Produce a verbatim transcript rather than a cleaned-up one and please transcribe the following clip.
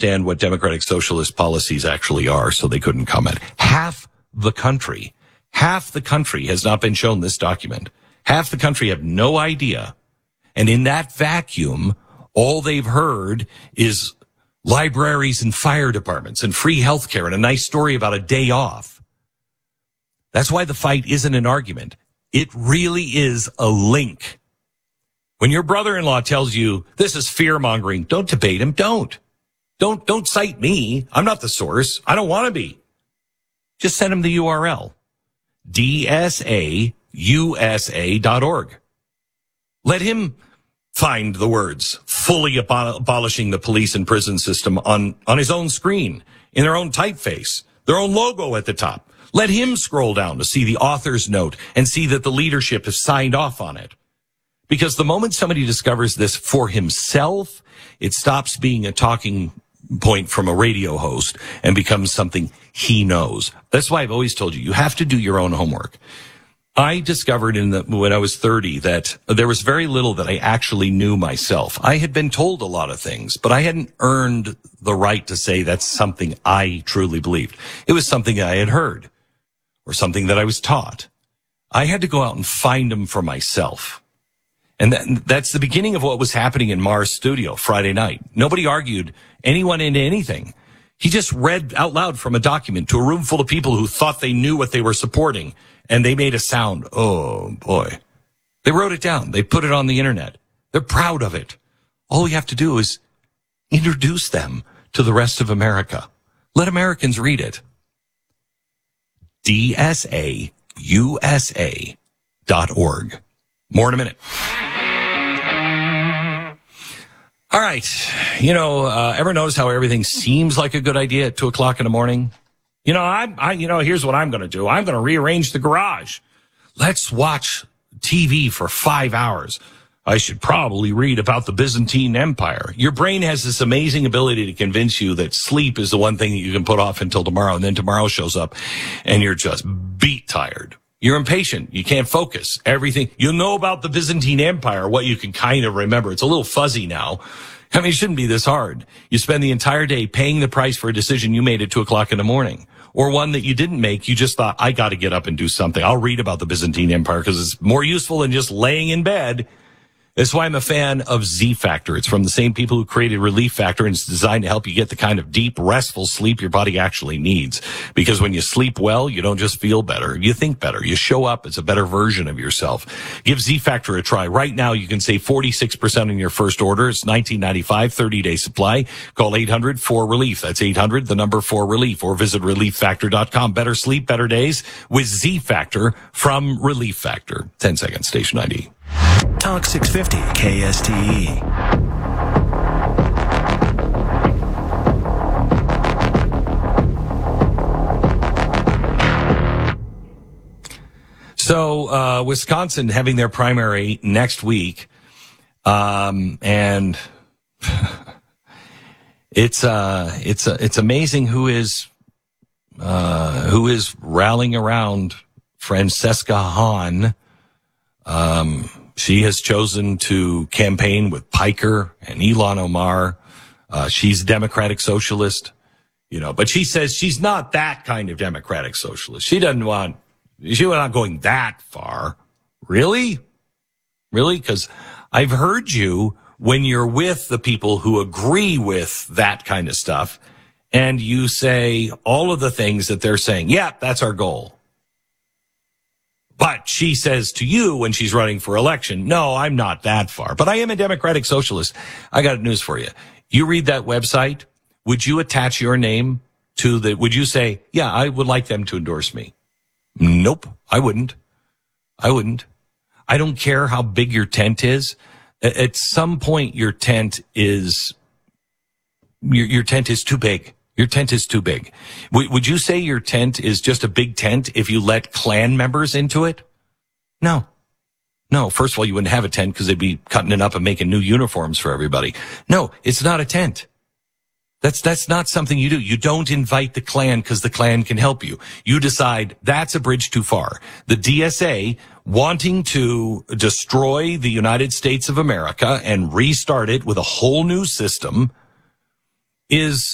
understand what democratic socialist policies actually are, so they couldn't comment. Half the country, half the country has not been shown this document. Half the country have no idea. And in that vacuum, all they've heard is libraries and fire departments and free health care and a nice story about a day off. That's why the fight isn't an argument. It really is a link. When your brother-in-law tells you this is fear-mongering, don't debate him. Don't. Don't, don't cite me. I'm not the source. I don't want to be. Just send him the U R L. D S A U S A dot org. Let him find the words fully abo- abolishing the police and prison system on, on his own screen, in their own typeface, their own logo at the top. Let him scroll down to see the author's note and see that the leadership has signed off on it. Because the moment somebody discovers this for himself, it stops being a talking point from a radio host and becomes something he knows. That's why I've always told you, you have to do your own homework. I discovered in the, when I was thirty that there was very little that I actually knew myself. I had been told a lot of things, but I hadn't earned the right to say that's something I truly believed. It was something I had heard or something that I was taught. I had to go out and find them for myself. And that, that's the beginning of what was happening in Mars Studio Friday night. Nobody argued anyone into anything. He just read out loud from a document to a room full of people who thought they knew what they were supporting. And they made a sound. Oh, boy. They wrote it down. They put it on the internet. They're proud of it. All we have to do is introduce them to the rest of America. Let Americans read it. D S A U S A dot org. More in a minute. All right. You know, uh, ever notice how everything seems like a good idea at two o'clock in the morning? You know, I, I, you know, here's what I'm going to do. I'm going to rearrange the garage. Let's watch T V for five hours. I should probably read about the Byzantine Empire. Your brain has this amazing ability to convince you that sleep is the one thing that you can put off until tomorrow. And then tomorrow shows up and you're just beat tired. You're impatient. You can't focus. Everything you know about the Byzantine Empire, what you can kind of remember. It's a little fuzzy now. I mean, it shouldn't be this hard. You spend the entire day paying the price for a decision you made at two o'clock in the morning. Or one that you didn't make. You just thought, I got to get up and do something. I'll read about the Byzantine Empire because it's more useful than just laying in bed. That's why I'm a fan of Z Factor. It's from the same people who created Relief Factor, and it's designed to help you get the kind of deep, restful sleep your body actually needs. Because when you sleep well, you don't just feel better. You think better. You show up as a better version of yourself. Give Z Factor a try. Right now, you can save forty-six percent on your first order. It's nineteen ninety-five, thirty-day supply. Call eight hundred four relief. That's eight hundred, the number four relief, or visit relief factor dot com. Better sleep, better days with Z Factor from Relief Factor. ten seconds, station I D. Talk six fifty K S T E. So, uh, Wisconsin having their primary next week. Um, and it's, uh, it's, uh, it's amazing who is, uh, who is rallying around Francesca Hahn. Um, She has chosen to campaign with Piker and Ilhan Omar. Uh, she's a Democratic Socialist, you know, but she says she's not that kind of Democratic Socialist. She doesn't want, she's not going that far. Really? Really? Because I've heard you when you're with the people who agree with that kind of stuff and you say all of the things that they're saying. Yeah, that's our goal. But she says to you when she's running for election, no, I'm not that far, but I am a Democratic Socialist. I got news for you. You read that website, would you attach your name to the, would you say, yeah, I would like them to endorse me? Nope, I wouldn't. I wouldn't. I don't care how big your tent is. At some point, your tent is, your, your tent is too big. Your tent is too big. W- would you say your tent is just a big tent if you let Klan members into it? No. No, first of all, you wouldn't have a tent because they'd be cutting it up and making new uniforms for everybody. No, it's not a tent. That's, that's not something you do. You don't invite the Klan because the Klan can help you. You decide that's a bridge too far. The D S A wanting to destroy the United States of America and restart it with a whole new system is